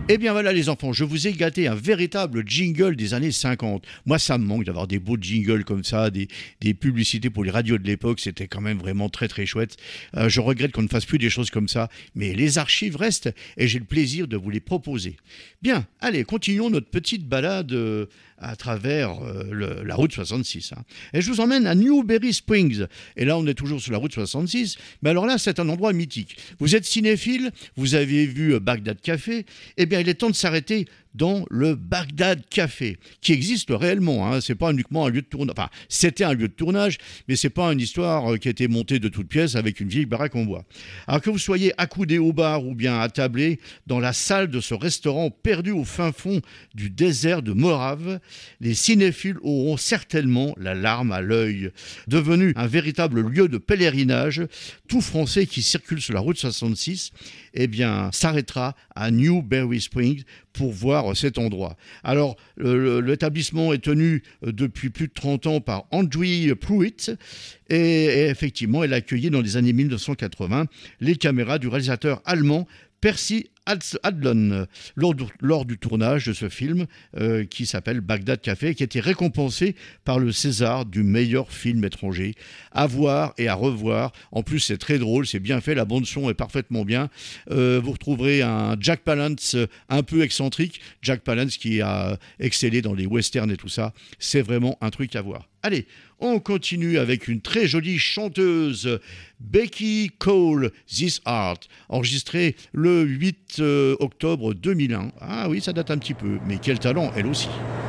Eh bien voilà les enfants, je vous ai gâté un véritable jingle des années 50. Moi ça me manque d'avoir des beaux jingles comme ça, des publicités pour les radios de l'époque, c'était quand même vraiment très très chouette. Je regrette qu'on ne fasse plus des choses comme ça, mais les archives restent et j'ai le plaisir de vous les proposer. Bien, allez, continuons notre petite balade à travers la route 66. Hein. Et je vous emmène à Newberry Springs. Et là on est toujours sur la route 66, mais alors là c'est un endroit mythique. Vous êtes cinéphile, vous avez vu Bagdad Café, eh bien il est temps de s'arrêter dans le Bagdad Café, qui existe réellement. Hein. C'est pas uniquement un lieu de tournage. Enfin, c'était un lieu de tournage, mais c'est pas une histoire qui a été montée de toutes pièces avec une vieille baraque en bois. Alors que vous soyez accoudé au bar ou bien attablé dans la salle de ce restaurant perdu au fin fond du désert de Morave, les cinéphiles auront certainement la larme à l'œil. Devenu un véritable lieu de pèlerinage, tout Français qui circule sur la route 66, eh bien, s'arrêtera à Newberry Springs pour voir cet endroit. Alors, l'établissement est tenu depuis plus de 30 ans par Andrew Pruitt et effectivement, elle a accueilli dans les années 1980 les caméras du réalisateur allemand Percy Adlon lors du tournage de ce film qui s'appelle Bagdad Café, qui a été récompensé par le César du meilleur film étranger. À voir et à revoir. En plus, c'est très drôle, c'est bien fait, la bande-son est parfaitement bien. Vous retrouverez un Jack Palance un peu excentrique. Jack Palance qui a excellé dans les westerns et tout ça. C'est vraiment un truc à voir. Allez, on continue avec une très jolie chanteuse, Becky Cole, This Art, enregistrée le 8 octobre 2001. Ah oui, ça date un petit peu, mais quel talent, elle aussi.